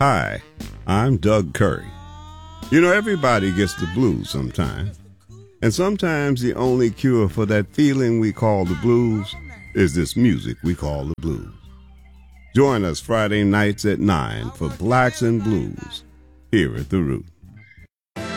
Hi, I'm Doug Curry. You know, everybody gets the blues sometimes. And sometimes the only cure for that feeling we call the blues is this music we call the blues. Join us Friday nights at 9 for Blacks and Blues here at The Root.